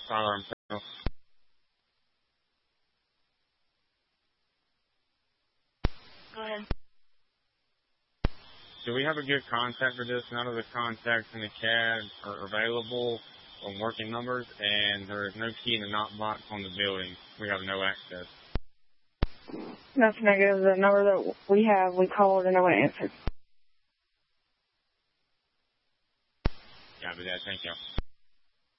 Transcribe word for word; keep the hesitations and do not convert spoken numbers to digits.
Tyler Imperial. Go ahead. Do we have a good contact for this? None of the contacts in the C A D are available on working numbers, and there is no key in the knock box on the building. We have no access. That's negative. The number that we have, we called and no one answered. Yeah, but that, thank you.